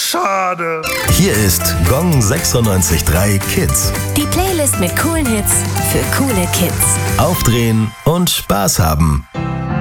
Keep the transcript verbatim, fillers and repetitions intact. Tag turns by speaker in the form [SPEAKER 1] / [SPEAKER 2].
[SPEAKER 1] schade.
[SPEAKER 2] Hier ist Gong sechsundneunzig Komma drei Kids.
[SPEAKER 3] Die Playlist mit coolen Hits für coole Kids.
[SPEAKER 2] Aufdrehen und Spaß haben.